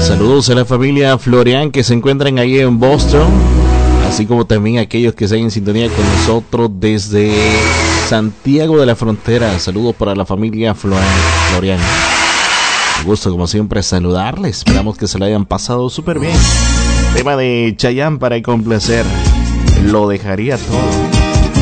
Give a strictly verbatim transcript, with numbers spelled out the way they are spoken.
Saludos a la familia Florian que se encuentran ahí en Boston, así como también a aquellos que están en sintonía con nosotros desde Santiago de la Frontera. Saludos para la familia Florian. Un gusto como siempre saludarles. Esperamos que se la hayan pasado súper bien. Tema de Chayanne para complacer. Lo dejaría todo.